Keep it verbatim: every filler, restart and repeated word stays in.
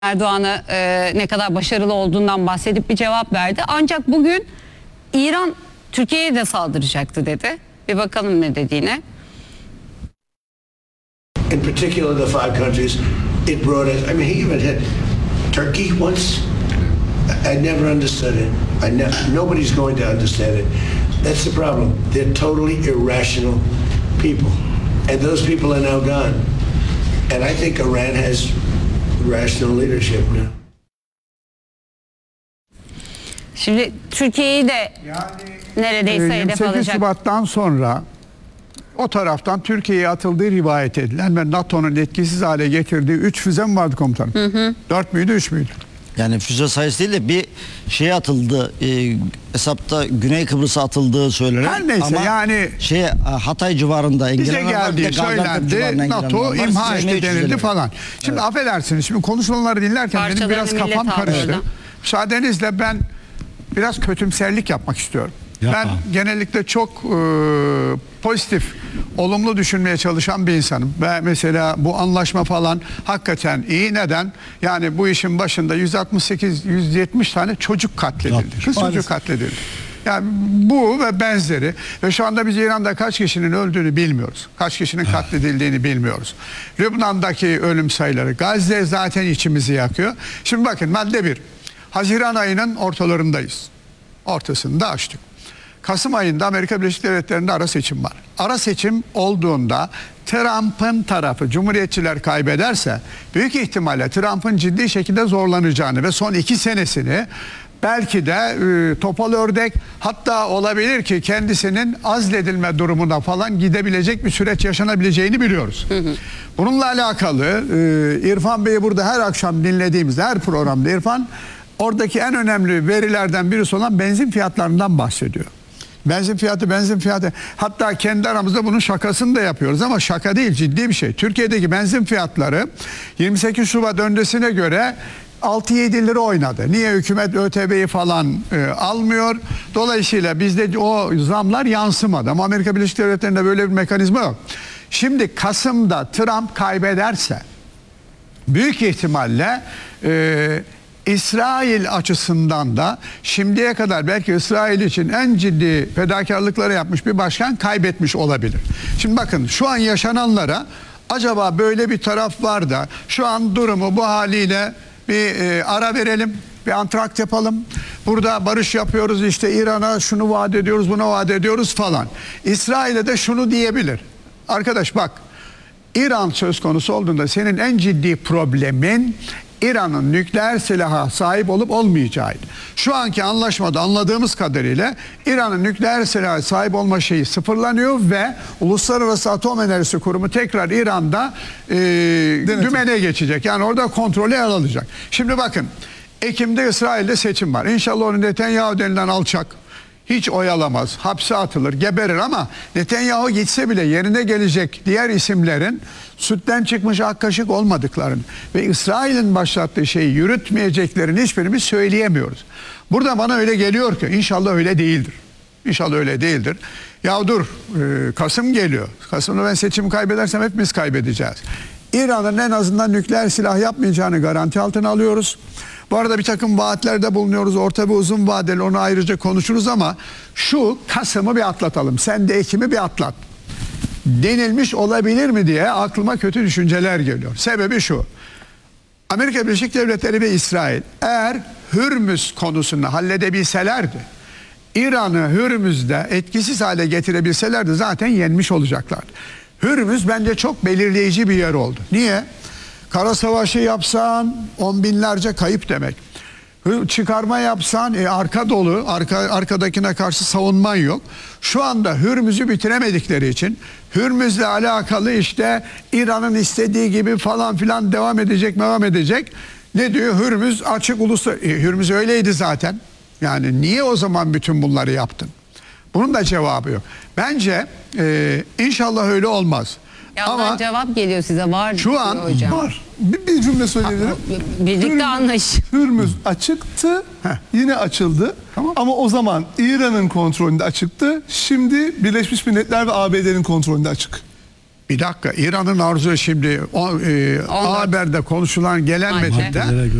Erdoğan'a e, ne kadar başarılı olduğundan bahsedip bir cevap verdi. Ancak bugün İran Türkiye'ye de saldıracaktı dedi. Bir bakalım ne dediğine. In particular, the five countries it brought us. I mean, he even had Turkey once. I never understood it. I never. Nobody's going to understand it. That's the problem. They're totally irrational people, and those people are now gone. And I think Iran has rational leadership now. Şimdi Türkiye'yi de yani, neredeyse hedef yirmi sekiz alacak. Şubat'tan sonra o taraftan Türkiye'ye atıldığı rivayet edilen ve NATO'nun etkisiz hale getirdiği üç füze mi vardı komutanım? Hı hı. Dört müydü, üç müydü? Yani füze sayısı değil de bir şey atıldı. E, hesapta Güney Kıbrıs'a atıldığı söylenen. Her neyse ama yani şey Hatay civarında bize geldiği söylendi. NATO imha etti denildi falan. Şimdi evet. Affedersiniz, şimdi konuşulanları dinlerken Parçalarını benim biraz kafam karıştı. aldı. Müsaadenizle ben biraz kötümserlik yapmak istiyorum. Yapma. Ben genellikle çok e, pozitif, olumlu düşünmeye çalışan bir insanım. Ve mesela bu anlaşma falan hakikaten iyi. Neden? Yani bu işin başında yüz altmış sekiz yüz yetmiş tane çocuk katledildi. Kız çocuk katledildi. Yani bu ve benzeri. Ve şu anda biz İran'da kaç kişinin öldüğünü bilmiyoruz. Kaç kişinin katledildiğini bilmiyoruz. Lübnan'daki ölüm sayıları. Gazze zaten içimizi yakıyor. Şimdi bakın madde bir. Haziran ayının ortalarındayız. Ortasında açtık. Kasım ayında Amerika Birleşik Devletleri'nde ara seçim var. Ara seçim olduğunda Trump'ın tarafı, Cumhuriyetçiler kaybederse büyük ihtimalle Trump'ın ciddi şekilde zorlanacağını ve son iki senesini belki de e, topal ördek, hatta olabilir ki kendisinin azledilme durumuna falan gidebilecek bir süreç yaşanabileceğini biliyoruz. Hı hı. Bununla alakalı e, İrfan Bey'i burada her akşam dinlediğimizde, her programda İrfan oradaki en önemli verilerden birisi olan benzin fiyatlarından bahsediyor. Benzin fiyatı, benzin fiyatı. Hatta kendi aramızda bunun şakasını da yapıyoruz ama şaka değil, ciddi bir şey. Türkiye'deki benzin fiyatları yirmi sekiz Şubat öncesine göre altı yedi lira oynadı. Niye? Hükümet ÖTV'yi falan e, almıyor. Dolayısıyla bizde o zamlar yansımadı. Ama Amerika Birleşik Devletleri'nde böyle bir mekanizma yok. Şimdi Kasım'da Trump kaybederse büyük ihtimalle e, İsrail açısından da şimdiye kadar belki İsrail için en ciddi fedakarlıkları yapmış bir başkan kaybetmiş olabilir. Şimdi bakın şu an yaşananlara acaba böyle bir taraf var da şu an durumu bu haliyle bir e, ara verelim, bir antrakt yapalım. Burada barış yapıyoruz, işte İran'a şunu vaat ediyoruz, bunu vaat ediyoruz falan. İsrail'e de şunu diyebilir. Arkadaş bak, İran söz konusu olduğunda senin en ciddi problemin İran'ın nükleer silaha sahip olup olmayacağıydı. Şu anki anlaşmada anladığımız kadarıyla İran'ın nükleer silaha sahip olma şeyi sıfırlanıyor ve Uluslararası Atom Enerjisi Kurumu tekrar İran'da e, dümene geçecek. Yani orada kontrolü ele alacak. Şimdi bakın, Ekim'de İsrail'de seçim var. İnşallah onu Netanyahu denilen alçak hiç oyalamaz, hapse atılır, geberir ama Netanyahu gitse bile yerine gelecek diğer isimlerin sütten çıkmış ak kaşık olmadıklarını ve İsrail'in başlattığı şeyi yürütmeyeceklerini hiçbirimiz söyleyemiyoruz. Burada bana öyle geliyor ki inşallah öyle değildir. İnşallah öyle değildir. Ya dur, e, Kasım geliyor. Kasım'da ben seçimi kaybedersem hepimiz kaybedeceğiz. İran'ın en azından nükleer silah yapmayacağını garanti altına alıyoruz. Bu arada bir takım vaatlerde bulunuyoruz. Orta ve uzun vadeli, onu ayrıca konuşuruz ama şu Kasım'ı bir atlatalım. Sen de Ekim'i bir atlat. Denilmiş olabilir mi diye aklıma kötü düşünceler geliyor. Sebebi şu. Amerika Birleşik Devletleri ve İsrail eğer Hürmüz konusunu halledebilselerdi, İran'ı Hürmüz'de etkisiz hale getirebilselerdi zaten yenmiş olacaklardı. Hürmüz bence çok belirleyici bir yer oldu. Niye? Kara savaşı yapsan on binlerce kayıp demek. Çıkarma yapsan e, arka dolu, arka, arkadakine karşı savunman yok. Şu anda Hürmüz'ü bitiremedikleri için Hürmüz'le alakalı işte İran'ın istediği gibi falan filan devam edecek, devam edecek. Ne diyor? Hürmüz açık uluslar. E, Hürmüz öyleydi zaten. Yani niye o zaman bütün bunları yaptın? Bunun da cevabı yok. Bence e, inşallah öyle olmaz. Ama cevap geliyor size, var şu an hocam. Var. Bir, bir cümle söyleyebilirim. Birlikte Hürmüz, anlaş. Hürmüz açıktı. Heh. Yine açıldı. Tamam. Ama o zaman İran'ın kontrolünde açıktı. Şimdi Birleşmiş Milletler ve A B D'nin kontrolünde açık. Bir dakika, İran'ın arzu şimdi o, e, A Haber'de konuşulan gelen Madde. metinde